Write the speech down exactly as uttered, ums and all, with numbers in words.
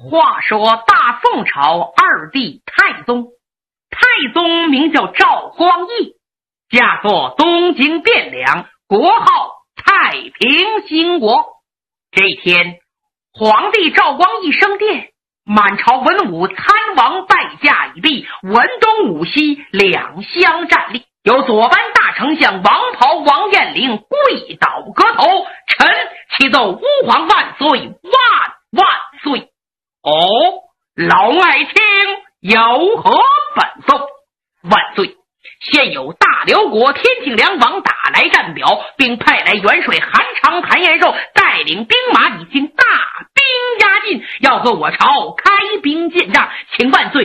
话说大宋朝二帝太宗，太宗名叫赵光义，驾作东京汴梁，国号太平兴国。这一天，皇帝赵光义升殿，满朝文武参王拜驾已毕，文东武西两相站立，有左班大丞相王袍王彦龄跪倒磕头，臣启奏吾皇万岁万万岁。哦，老爱卿有何本奏？万岁，现有大辽国天庆良王打来战表，并派来元帅韩昌、韩延寿带领兵马已经大兵压境，要和我朝开兵见仗，请万岁